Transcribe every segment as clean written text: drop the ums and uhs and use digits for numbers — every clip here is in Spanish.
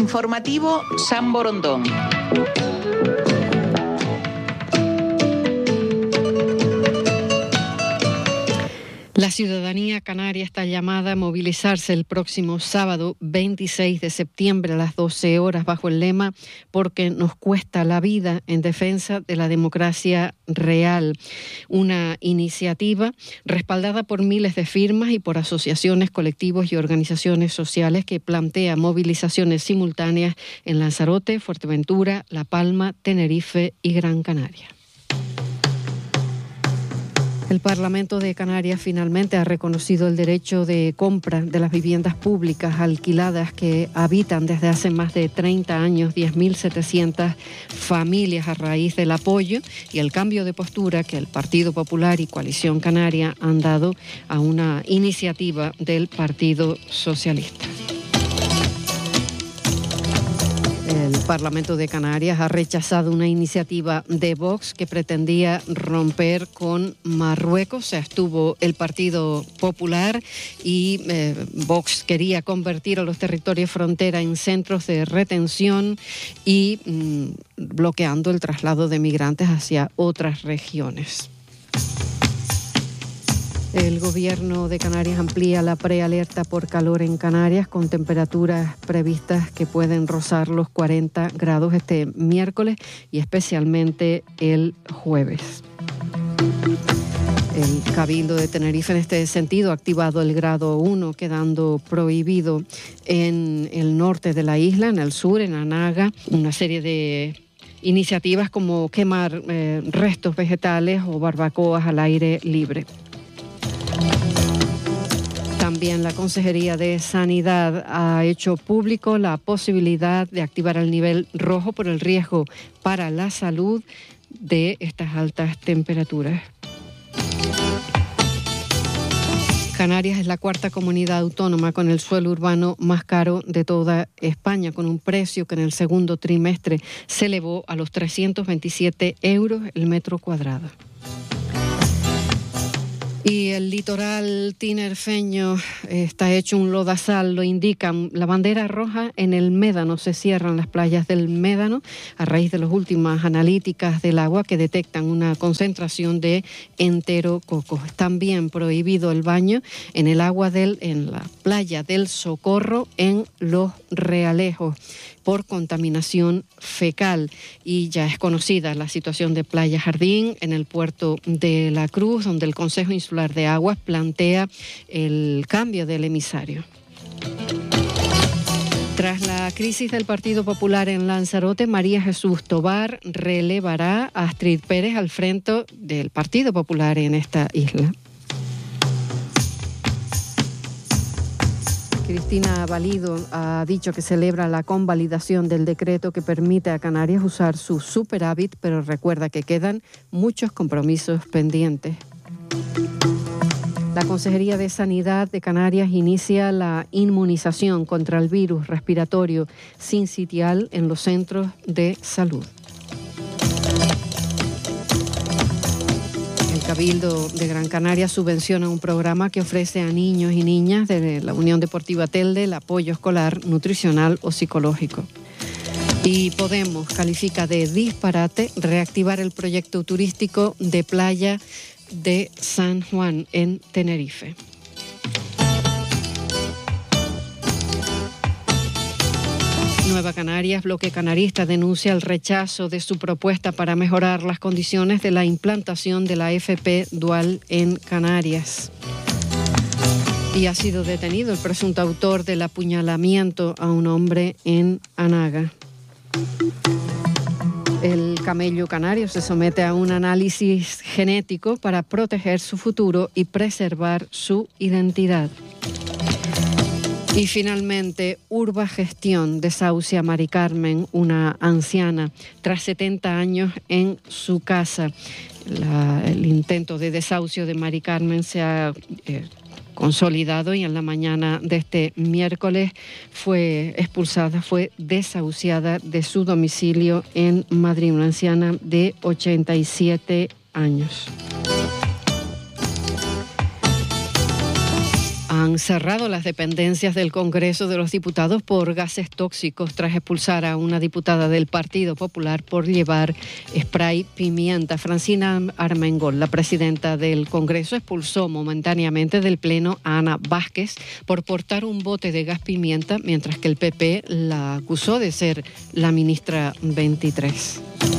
Informativo San Borondón. La ciudadanía canaria está llamada a movilizarse el próximo sábado 26 de septiembre a las 12 horas bajo el lema "Porque nos cuesta la vida", en defensa de la democracia real. Una iniciativa respaldada por miles de firmas y por asociaciones, colectivos y organizaciones sociales que plantea movilizaciones simultáneas en Lanzarote, Fuerteventura, La Palma, Tenerife y Gran Canaria. El Parlamento de Canarias finalmente ha reconocido el derecho de compra de las viviendas públicas alquiladas que habitan desde hace más de 30 años 10.700 familias a raíz del apoyo y el cambio de postura que el Partido Popular y Coalición Canaria han dado a una iniciativa del Partido Socialista. El Parlamento de Canarias ha rechazado una iniciativa de Vox que pretendía romper con Marruecos. Se abstuvo el Partido Popular y Vox quería convertir a los territorios frontera en centros de retención y bloqueando el traslado de migrantes hacia otras regiones. El Gobierno de Canarias amplía la prealerta por calor en Canarias con temperaturas previstas que pueden rozar los 40 grados este miércoles y especialmente el jueves. El Cabildo de Tenerife en este sentido ha activado el grado 1, quedando prohibido en el norte de la isla, en el sur, en Anaga, una serie de iniciativas como quemar restos vegetales o barbacoas al aire libre. También la Consejería de Sanidad ha hecho público la posibilidad de activar el nivel rojo por el riesgo para la salud de estas altas temperaturas. Canarias es la cuarta comunidad autónoma con el suelo urbano más caro de toda España, con un precio que en el segundo trimestre se elevó a los 327 euros el metro cuadrado. Y el litoral tinerfeño está hecho un lodazal, lo indican. La bandera roja en el Médano, se cierran las playas del Médano a raíz de las últimas analíticas del agua que detectan una concentración de enterococos. También prohibido el baño en el agua en la playa del Socorro en Los Realejos por contaminación fecal. Y ya es conocida la situación de Playa Jardín en el puerto de La Cruz, donde el Consejo Insular de Aguas plantea el cambio del emisario. Tras la crisis del Partido Popular en Lanzarote, María Jesús Tobar relevará a Astrid Pérez al frente del Partido Popular en esta isla. Cristina Valido ha dicho que celebra la convalidación del decreto que permite a Canarias usar su superávit, pero recuerda que quedan muchos compromisos pendientes. La Consejería de Sanidad de Canarias inicia la inmunización contra el virus respiratorio sincitial en los centros de salud. El Cabildo de Gran Canaria subvenciona un programa que ofrece a niños y niñas de la Unión Deportiva Telde el apoyo escolar, nutricional o psicológico. Y Podemos califica de disparate reactivar el proyecto turístico de playa de San Juan en Tenerife. Nueva Canarias, bloque canarista, denuncia el rechazo de su propuesta para mejorar las condiciones de la implantación de la FP dual en Canarias. Y ha sido detenido el presunto autor del apuñalamiento a un hombre en Anaga. El camello canario se somete a un análisis genético para proteger su futuro y preservar su identidad. Y finalmente, Urbagestión desahucia a Mari Carmen, una anciana, tras 70 años en su casa. El intento de desahucio de Mari Carmen se ha consolidado y en la mañana de este miércoles fue desahuciada de su domicilio en Madrid, una anciana de 87 años. Han cerrado las dependencias del Congreso de los Diputados por gases tóxicos tras expulsar a una diputada del Partido Popular por llevar spray pimienta. Francina Armengol, la presidenta del Congreso, expulsó momentáneamente del Pleno a Ana Vázquez por portar un bote de gas pimienta, mientras que el PP la acusó de ser la ministra 23.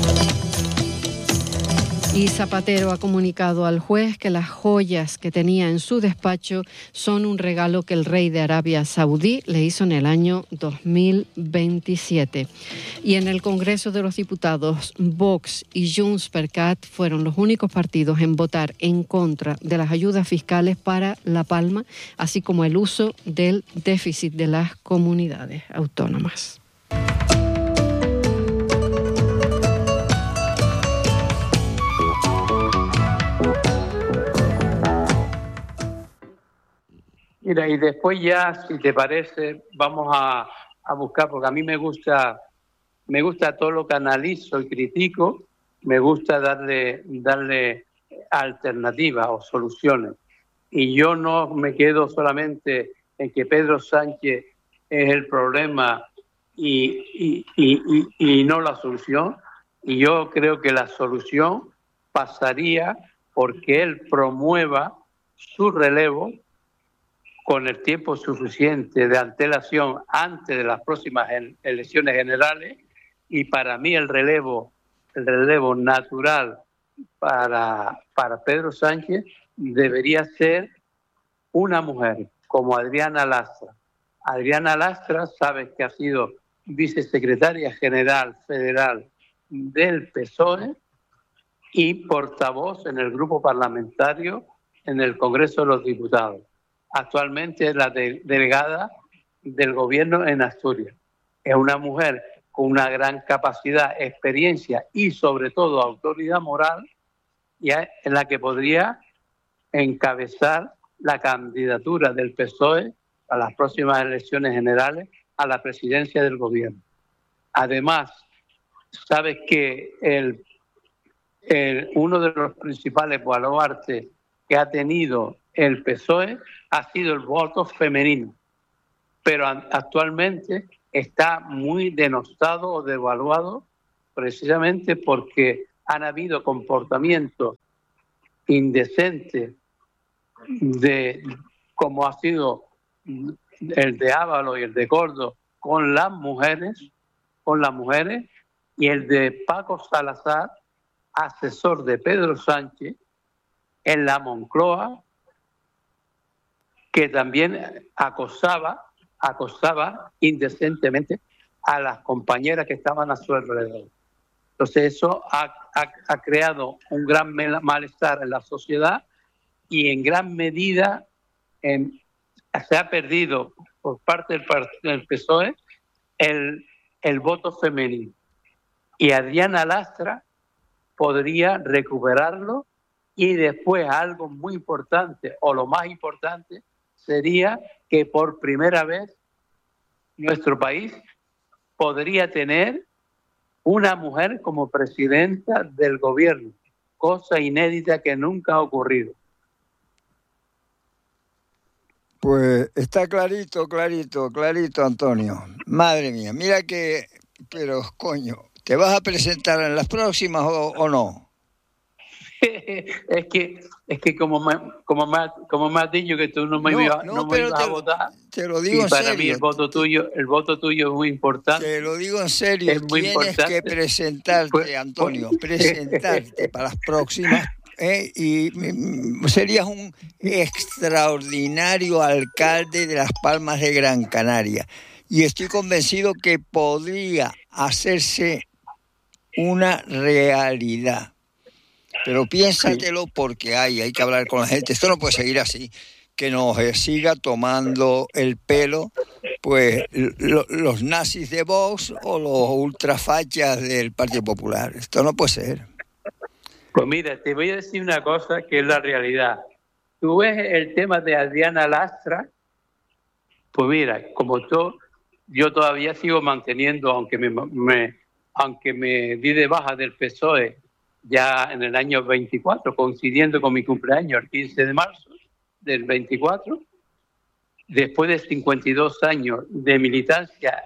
Y Zapatero ha comunicado al juez que las joyas que tenía en su despacho son un regalo que el rey de Arabia Saudí le hizo en el año 2027. Y en el Congreso de los Diputados, Vox y Junts per Cat fueron los únicos partidos en votar en contra de las ayudas fiscales para La Palma, así como el uso del déficit de las comunidades autónomas. Mira, y después ya, si te parece, vamos a buscar, porque a mí me gusta todo lo que analizo y critico, me gusta darle alternativas o soluciones. Y yo no me quedo solamente en que Pedro Sánchez es el problema y no la solución. Y yo creo que la solución pasaría porque él promueva su relevo con el tiempo suficiente de antelación antes de las próximas elecciones generales, y para mí el relevo natural para Pedro Sánchez debería ser una mujer como Adriana Lastra. Adriana Lastra, sabes que ha sido vicesecretaria general federal del PSOE y portavoz en el grupo parlamentario en el Congreso de los Diputados. Actualmente es la delegada del gobierno en Asturias. Es una mujer con una gran capacidad, experiencia y sobre todo autoridad moral, y en la que podría encabezar la candidatura del PSOE a las próximas elecciones generales a la presidencia del gobierno. Además, sabes que uno de los principales baluartes que ha tenido el PSOE ha sido el voto femenino, pero actualmente está muy denostado o devaluado precisamente porque han habido comportamientos indecentes como ha sido el de Ábalos y el de Gordo con las mujeres, y el de Paco Salazar, asesor de Pedro Sánchez en la Moncloa, que también acosaba indecentemente a las compañeras que estaban a su alrededor. Entonces eso ha creado un gran malestar en la sociedad y en gran medida se ha perdido por parte del PSOE el voto femenino. Y Adriana Lastra podría recuperarlo, y después algo muy importante, o lo más importante, sería que por primera vez nuestro país podría tener una mujer como presidenta del gobierno, cosa inédita que nunca ha ocurrido. Pues está clarito, Antonio. Madre mía, mira que, pero coño, ¿te vas a presentar en las próximas o no? Es que como me has dicho que tú no me ibas a votar, te lo digo y en para serio. mí el voto tuyo es muy importante. Te lo digo en serio, tienes importante. que presentarte, Antonio, presentarte para las próximas, y serías un extraordinario alcalde de Las Palmas de Gran Canaria, y estoy convencido que podría hacerse una realidad. Pero piénsatelo, porque hay que hablar con la gente. Esto no puede seguir así, que nos siga tomando el pelo pues los nazis de Vox o los ultrafachas del Partido Popular. Esto no puede ser. Pues mira, te voy a decir una cosa que es la realidad. Tú ves el tema de Adriana Lastra, pues mira, yo todavía sigo manteniendo, aunque me di de baja del PSOE ya en el año 24, coincidiendo con mi cumpleaños, el 15 de marzo del 24, después de 52 años de militancia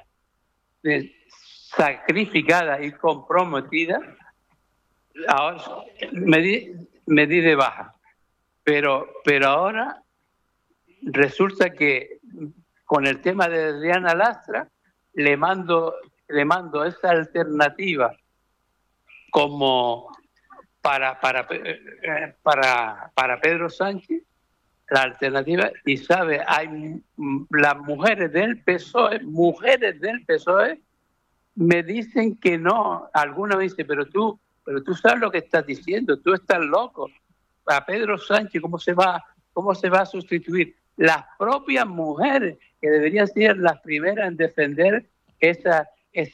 sacrificada y comprometida, ahora me di de baja. Pero ahora resulta que con el tema de Adriana Lastra le mando esa alternativa como para Pedro Sánchez, la alternativa, y sabe, hay las mujeres del PSOE me dicen que no. Algunas me dicen, pero tú sabes lo que estás diciendo, tú estás loco. A Pedro Sánchez, ¿cómo se va a sustituir? Las propias mujeres, que deberían ser las primeras en defender esa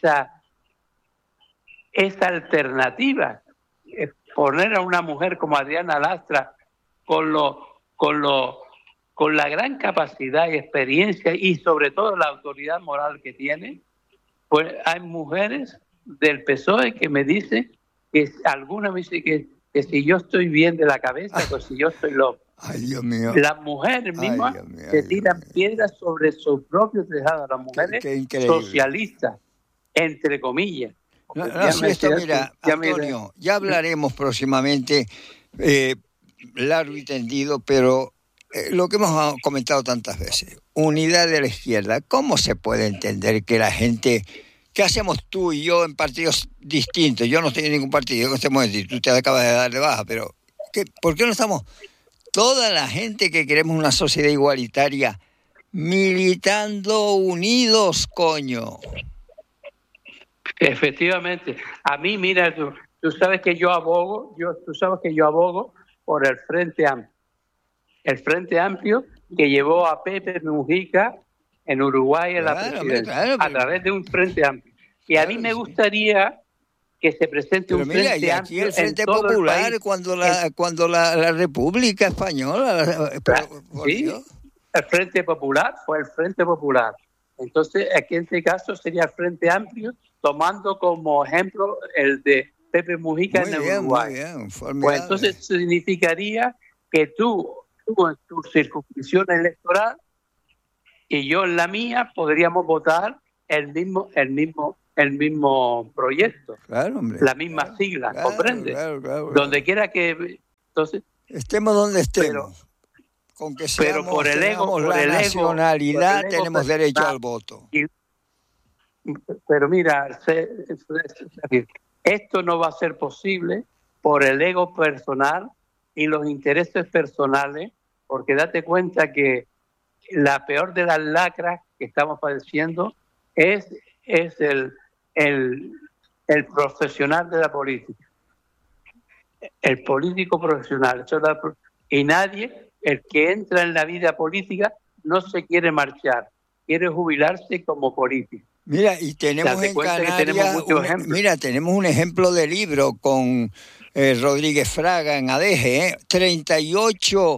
alternativa. Poner a una mujer como Adriana Lastra con la gran capacidad y experiencia y sobre todo la autoridad moral que tiene, pues hay mujeres del PSOE que me dicen que algunas me dicen que si yo estoy bien de la cabeza, pues si yo estoy loco. Ay, Dios mío. Las mujeres mismas se tiran piedras sobre su propio tejado, las mujeres socialistas, entre comillas. Mira, Antonio, ya hablaremos próximamente largo y tendido, pero lo que hemos comentado tantas veces, unidad de la izquierda. ¿Cómo se puede entender que la gente, qué hacemos tú y yo en partidos distintos? Yo no estoy en ningún partido en este momento y tú te acabas de dar de baja, pero ¿por qué no estamos toda la gente que queremos una sociedad igualitaria militando unidos, coño? Efectivamente. A mí, mira, tú sabes que yo abogo por el Frente Amplio. El Frente Amplio que llevó a Pepe Mujica en Uruguay a la presidencia, a través de un Frente Amplio. Y a mí me gustaría que se presente un Frente Amplio. Y el Frente Popular, cuando la República Española. Sí, el Frente Popular fue el Frente Popular. Entonces, aquí en este caso sería el Frente Amplio, tomando como ejemplo el de Pepe Mujica en Uruguay. Pues entonces significaría que tú en tu circunscripción electoral y yo en la mía podríamos votar el mismo proyecto, claro, hombre, la misma sigla, ¿comprendes? Claro. Donde quiera que entonces estemos donde estemos, con que seamos, pero por el ego, nacionalidad, tenemos derecho al voto. Pero mira, esto no va a ser posible por el ego personal y los intereses personales, porque date cuenta que la peor de las lacras que estamos padeciendo es el profesional de la política, el político profesional. Y nadie, el que entra en la vida política, no se quiere marchar, quiere jubilarse como político. Mira, y tenemos en Canarias, tenemos un ejemplo de libro con Rodríguez Fraga en Adeje, 38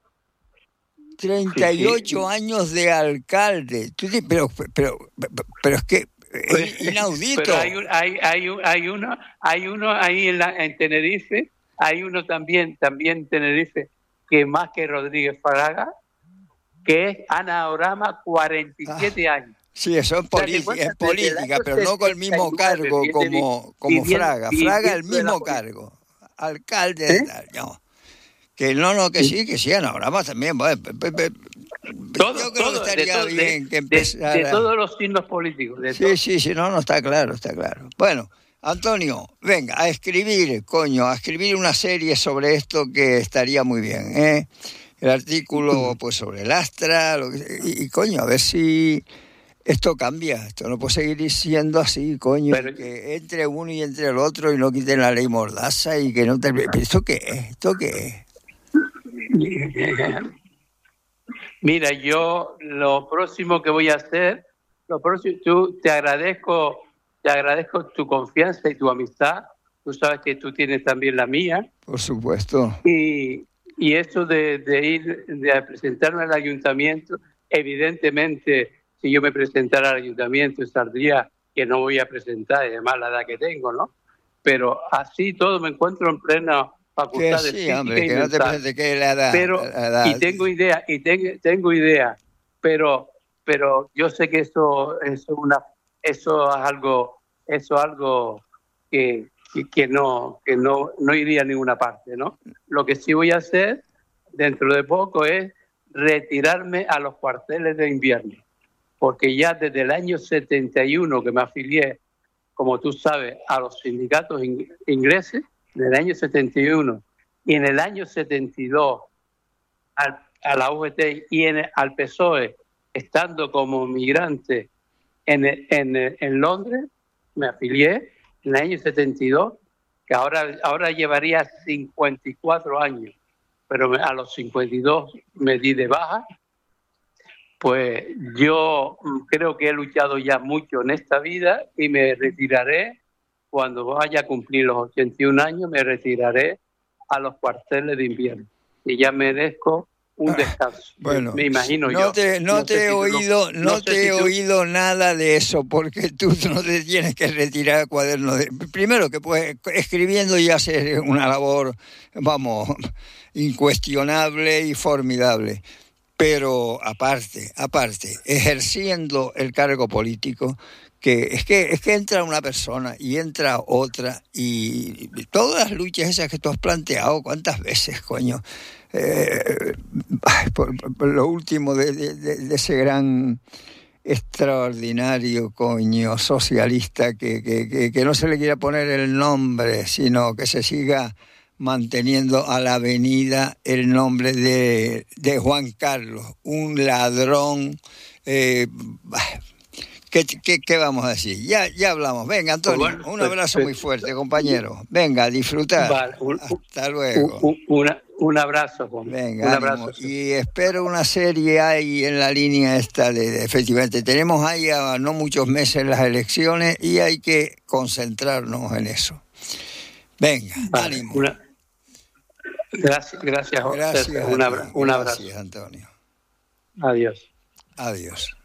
años de alcalde. Pero es que es inaudito. Pero hay uno ahí en Tenerife, hay uno también en Tenerife, que más que Rodríguez Fraga, que es Ana Orama, 47 años. Sí, eso es política, pero no con el mismo cargo como Fraga. Fraga el mismo cargo. Alcalde de tal, no. Que sí, Ana Orama también. Yo creo que estaría bien que empezara. De todos los signos políticos. Sí, no, está claro. Bueno, Antonio, venga, a escribir una serie sobre esto que estaría muy bien, ¿eh? El artículo, pues, sobre Lastra, y a ver si esto cambia. Esto no puede seguir siendo así, coño. Pero que entre uno y entre el otro y no quiten la ley Mordaza y que no te... ¿Esto qué es? Mira, yo lo próximo que voy a hacer, te agradezco tu confianza y tu amistad. Tú sabes que tú tienes también la mía. Por supuesto. Y eso de presentarme al ayuntamiento, evidentemente, si yo me presentara al ayuntamiento, saldría que no voy a presentar, además la edad que tengo, ¿no? Pero así todo me encuentro en plena facultad de física y que no te presentes que la edad. Pero, y tengo idea pero yo sé que eso es algo que no iría a ninguna parte, ¿no? Lo que sí voy a hacer dentro de poco es retirarme a los cuarteles de invierno, porque ya desde el año 71 que me afilié, como tú sabes, a los sindicatos ingleses, en el año 71 y en el año 72 a la UGT y al PSOE, estando como migrante en Londres, me afilié en el año 72, que ahora llevaría 54 años, pero a los 52 me di de baja. Pues yo creo que he luchado ya mucho en esta vida y me retiraré cuando vaya a cumplir los 81 años, me retiraré a los cuarteles de invierno y ya merezco un descanso. Bueno, me imagino no yo. Te he oído nada de eso, porque tú no te tienes que retirar cuadernos. Primero que pues escribiendo ya hacer una labor, vamos, incuestionable y formidable. Pero aparte, ejerciendo el cargo político, que es que entra una persona y entra otra, y todas las luchas esas que tú has planteado, ¿cuántas veces, coño? Por lo último de ese gran extraordinario, coño, socialista, que no se le quiera poner el nombre, sino que se siga manteniendo a la avenida el nombre de Juan Carlos, un ladrón. ¿Qué vamos a decir? Ya hablamos. Venga, Antonio, bueno, un abrazo muy fuerte, compañero. Venga, a disfrutar. Vale, hasta luego. Un abrazo, Juan. Venga, un abrazo. Y espero una serie ahí en la línea esta de efectivamente. Tenemos ahí a no muchos meses las elecciones y hay que concentrarnos en eso. Venga, vale, ánimo. Gracias. Un abrazo. Gracias, Antonio. Adiós. Adiós.